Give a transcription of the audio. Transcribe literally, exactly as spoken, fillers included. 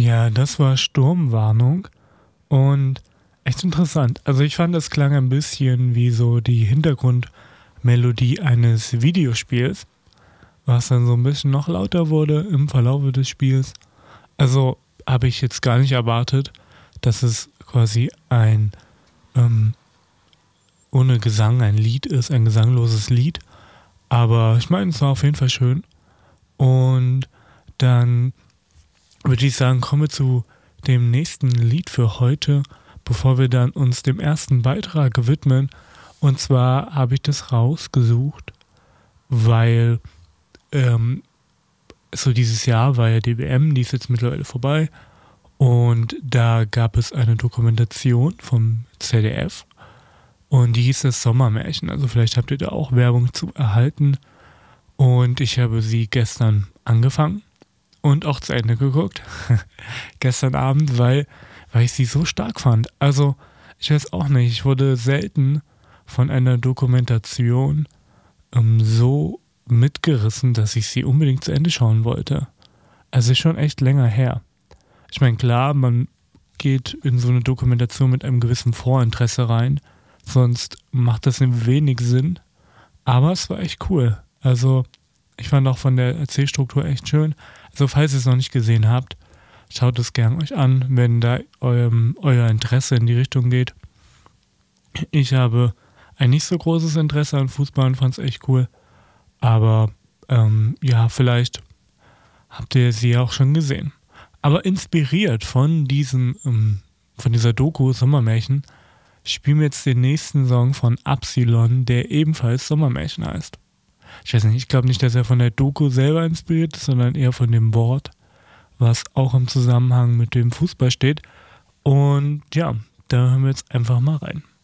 Ja, das war Sturmwarnung und echt interessant. Also ich fand, das klang ein bisschen wie so die Hintergrundmelodie eines Videospiels, was dann so ein bisschen noch lauter wurde im Verlauf des Spiels. Also habe ich jetzt gar nicht erwartet, dass es quasi ein ähm, ohne Gesang ein Lied ist, ein gesangloses Lied. Aber ich meine, es war auf jeden Fall schön. Und dann würde ich sagen, kommen wir zu dem nächsten Lied für heute, bevor wir dann uns dem ersten Beitrag widmen. Und zwar habe ich das rausgesucht, weil ähm, so dieses Jahr war ja die W M, die ist jetzt mittlerweile vorbei. Und da gab es eine Dokumentation vom Z D F und die hieß das Sommermärchen. Also vielleicht habt ihr da auch Werbung zu erhalten. Und ich habe sie gestern angefangen und auch zu Ende geguckt. Gestern Abend, weil, weil ich sie so stark fand. Also ich weiß auch nicht, ich wurde selten von einer Dokumentation ähm, so mitgerissen, dass ich sie unbedingt zu Ende schauen wollte. Also ist schon echt länger her. Ich meine, klar, man geht in so eine Dokumentation mit einem gewissen Vorinteresse rein, sonst macht das ein wenig Sinn, aber es war echt cool. Also ich fand auch von der Erzählstruktur echt schön. Also falls ihr es noch nicht gesehen habt, schaut es gern euch an, wenn da eurem, euer Interesse in die Richtung geht. Ich habe ein nicht so großes Interesse an Fußball und fand es echt cool, aber ähm, ja, vielleicht habt ihr sie ja auch schon gesehen. Aber inspiriert von diesem, ähm, von dieser Doku Sommermärchen, spielen wir jetzt den nächsten Song von Absilon, der ebenfalls Sommermärchen heißt. Ich weiß nicht, ich glaube nicht, dass er von der Doku selber inspiriert ist, sondern eher von dem Wort, was auch im Zusammenhang mit dem Fußball steht. Und ja, da hören wir jetzt einfach mal rein.